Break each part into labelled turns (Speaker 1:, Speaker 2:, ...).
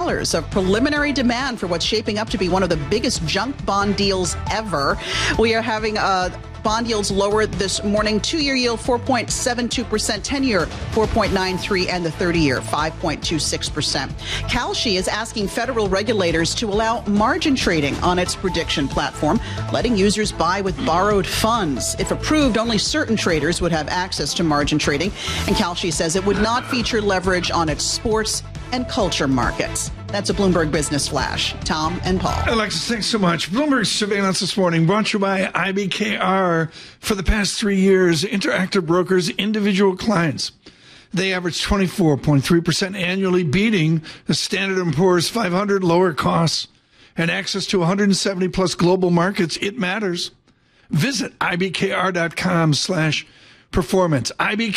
Speaker 1: of preliminary demand for what's shaping up to be one of the biggest junk bond deals ever. We are having bond yields lower this morning. 2-year yield 4.72%, 10-year 4.93%, and the 30-year 5.26%. Kalshi is asking federal regulators to allow margin trading on its prediction platform, letting users buy with borrowed funds. If approved, only certain traders would have access to margin trading, and Kalshi says it would not feature leverage on its sports and culture markets. That's a Bloomberg Business Flash. Tom and Paul.
Speaker 2: Alexis, thanks so much. Bloomberg Surveillance this morning brought to you by IBKR. For the past 3 years, Interactive Brokers' individual clients, they averaged 24.3% annually, beating the Standard & Poor's 500, lower costs, and access to 170-plus global markets. It matters. Visit IBKR.com/performance.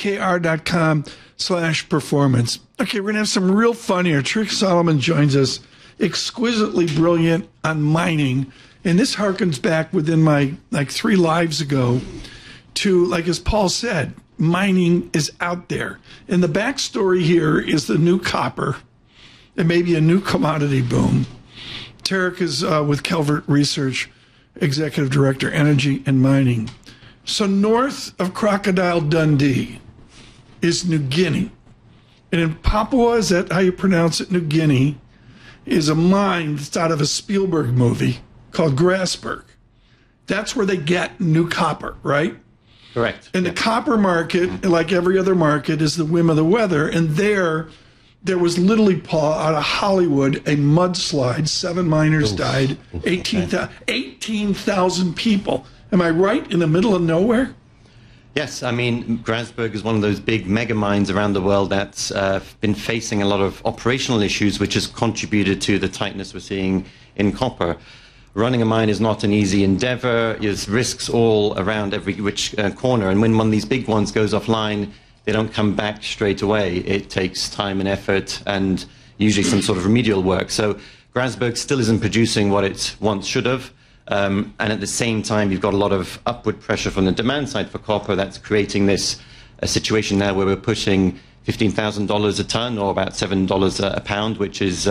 Speaker 2: IBKR.com/performance. Okay, we're going to have some real fun here. Trick Solomon joins us, exquisitely brilliant on mining. And this harkens back within my, 3 lives ago to, as Paul said, mining is out there. And the backstory here is the new copper and maybe a new commodity boom. Tarek is with Calvert Research, Executive Director, Energy and Mining. So north of Crocodile Dundee is New Guinea. And in Papua, is that how you pronounce it? New Guinea is a mine that's out of a Spielberg movie called Grasberg. That's where they get new copper, right?
Speaker 3: Correct.
Speaker 2: And the copper market, like every other market, is the whim of the weather. And there was literally, Paul, out of Hollywood, a mudslide. 7 miners died, 18,000 people. Am I right? In the middle of nowhere?
Speaker 3: Yes, I mean, Grasberg is one of those big mega mines around the world that's been facing a lot of operational issues, which has contributed to the tightness we're seeing in copper. Running a mine is not an easy endeavor. There's risks all around every which corner. And when one of these big ones goes offline, they don't come back straight away. It takes time and effort and usually some sort of remedial work. So Grasberg still isn't producing what it once should have. And at the same time, you've got a lot of upward pressure from the demand side for copper that's creating this situation now where we're pushing $15,000 a ton, or about $7 a pound, which is,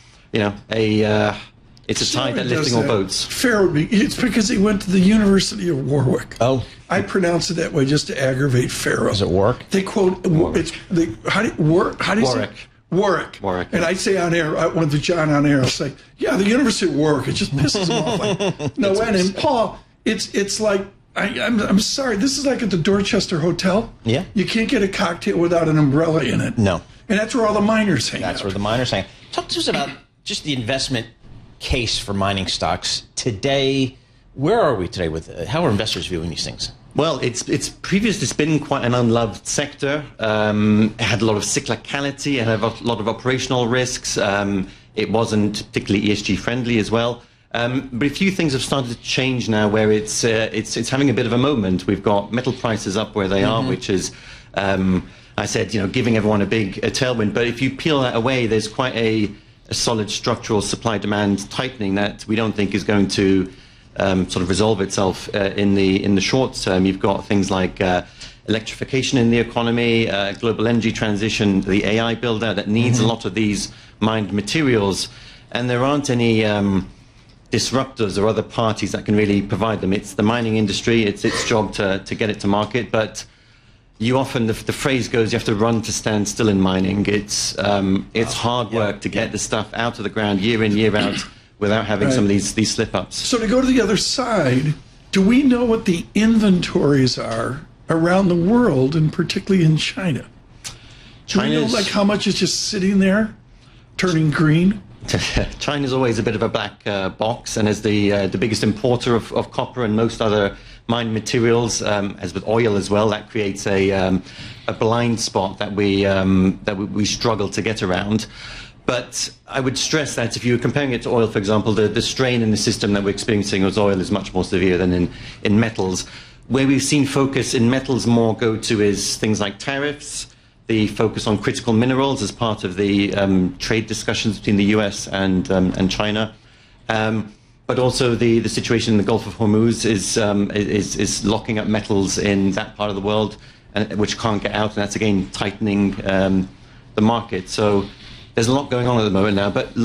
Speaker 3: it's a tide that's lifting all boats.
Speaker 2: It's because he went to the University of Warwick.
Speaker 4: Oh.
Speaker 2: I pronounce it that way just to aggravate Pharaoh.
Speaker 4: Does it work?
Speaker 2: They quote, how do you say it? Warwick. And I say on air, I went to John on air, I'll say, yeah, the University of Warwick. It just pisses him off. No end. And Paul, it's like, I'm sorry, this is like at the Dorchester Hotel.
Speaker 4: Yeah.
Speaker 2: You can't get a cocktail without an umbrella in it.
Speaker 4: No.
Speaker 2: And that's where all the miners hang out.
Speaker 4: That's where the miners hang out. Talk to us about just the investment case for mining stocks today. Where are we today with how are investors viewing these things?
Speaker 3: Well, it's previously been quite an unloved sector. It had a lot of cyclicality. It had a lot of operational risks. It wasn't particularly ESG friendly as well. But a few things have started to change now, where it's having a bit of a moment. We've got metal prices up where they are, which is, I said, giving everyone a tailwind. But if you peel that away, there's quite a solid structural supply-demand tightening that we don't think is going to sort of resolve itself in the short term. You've got things like electrification in the economy, global energy transition, the AI build-out that needs a lot of these mined materials, and there aren't any disruptors or other parties that can really provide them. It's the mining industry. It's its job to get it to market, but you often, the phrase goes, you have to run to stand still in mining. It's hard work to get the stuff out of the ground year in, year out, without having some of these slip-ups.
Speaker 2: So to go to the other side, do we know what the inventories are around the world, and particularly in China? Do we know how much is just sitting there, turning green?
Speaker 3: China's always a bit of a black box, and as the biggest importer of copper and most other mined materials, as with oil as well, that creates a blind spot that we struggle to get around. But I would stress that if you were comparing it to oil, for example, the strain in the system that we're experiencing with oil is much more severe than in metals. Where we've seen focus in metals more go to is things like tariffs, the focus on critical minerals as part of the trade discussions between the US and China. But also the situation in the Gulf of Hormuz is locking up metals in that part of the world, which can't get out, and that's again tightening the market. So there's a lot going on at the moment now, but